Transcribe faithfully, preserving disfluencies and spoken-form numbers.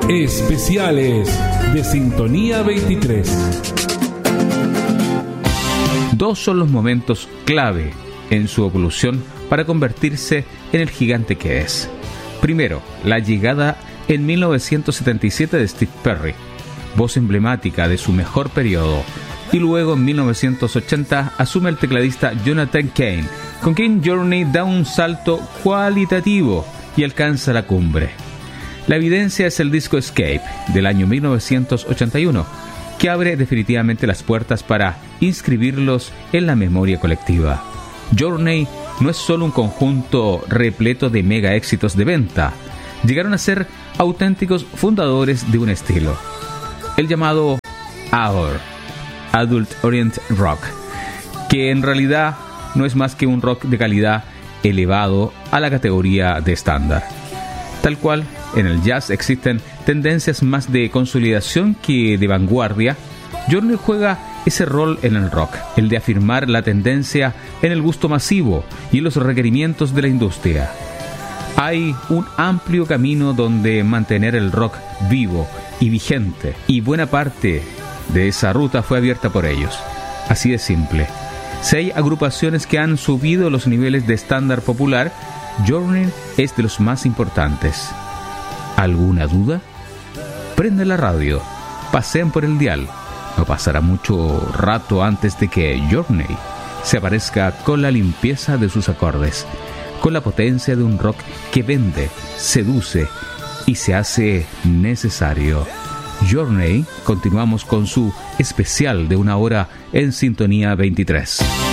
Especiales de Sintonía veintitrés. Dos son los momentos clave en su evolución para convertirse en el gigante que es. Primero, la llegada en mil novecientos setenta y siete de Steve Perry, voz emblemática de su mejor periodo, y luego en mil novecientos ochenta asume el tecladista Jonathan Cain, con quien Journey da un salto cualitativo y alcanza la cumbre. La evidencia es el disco Escape del año mil novecientos ochenta y uno, que abre definitivamente las puertas para inscribirlos en la memoria colectiva. Journey no es solo un conjunto repleto de mega éxitos de venta, llegaron a ser auténticos fundadores de un estilo, el llamado A O R, Adult Oriented Rock, que en realidad no es más que un rock de calidad elevado a la categoría de estándar. Tal cual, en el jazz existen tendencias más de consolidación que de vanguardia. Journey juega ese rol en el rock, el de afirmar la tendencia en el gusto masivo y en los requerimientos de la industria. Hay un amplio camino donde mantener el rock vivo y vigente, y buena parte de esa ruta fue abierta por ellos. Así de simple. Si hay agrupaciones que han subido los niveles de estándar popular, Journey es de los más importantes. ¿Alguna duda? Prende la radio, pasen por el dial. No pasará mucho rato antes de que Journey se aparezca con la limpieza de sus acordes, con la potencia de un rock que vende, seduce y se hace necesario. Journey, continuamos con su especial de una hora en Sintonía veintitrés.